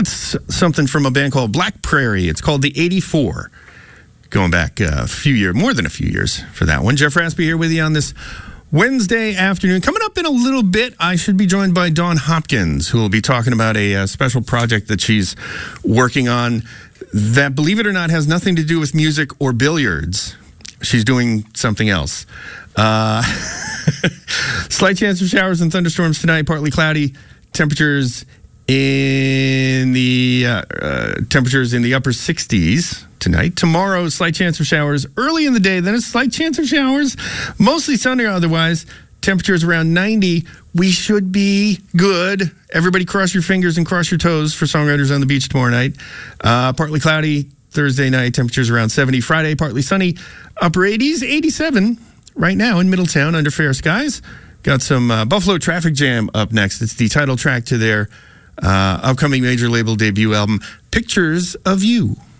That's something from a band called Black Prairie. It's called the 84. Going back a few years, more than a few years for that one. Jeff Raspy here with you on this Wednesday afternoon. Coming up in a little bit, I should be joined by Dawn Hopkins, who will be talking about a special project that she's working on that, believe it or not, has nothing to do with music or billiards. She's doing something else. Slight chance of showers and thunderstorms tonight, partly cloudy. Temperatures in the upper 60s tonight. Tomorrow, slight chance of showers early in the day, then a slight chance of showers. Mostly sunny otherwise. Temperatures around 90. We should be good. Everybody cross your fingers and cross your toes for Songwriters on the Beach tomorrow night. Partly cloudy Thursday night. Temperatures around 70. Friday, partly sunny. Upper 80s, 87 right now in Middletown under fair skies. Got some Buffalo Traffic Jam up next. It's the title track to their upcoming major label debut album, Pictures of You.